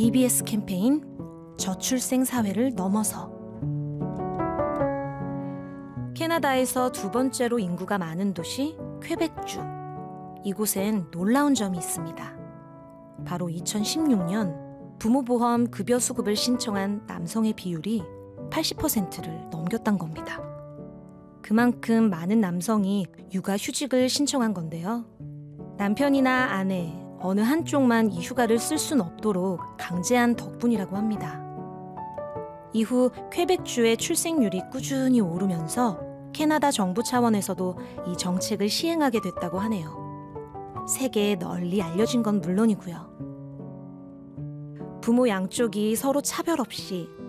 EBS 캠페인 저출생 사회를 넘어서. 캐나다에서 두 번째로 인구가 많은 도시 퀘벡주. 이곳엔 놀라운 점이 있습니다. 바로 2016년 부모보험 급여 수급을 신청한 남성의 비율이 80%를 넘겼단 겁니다. 그만큼 많은 남성이 육아휴직을 신청한 건데요. 남편이나 아내, 어느 한쪽만 이 휴가를 쓸 순 없도록 강제한 덕분이라고 합니다. 이후 퀘벡주의 출생률이 꾸준히 오르면서 캐나다 정부 차원에서도 이 정책을 시행하게 됐다고 하네요. 세계에 널리 알려진 건 물론이고요. 부모 양쪽이 서로 차별 없이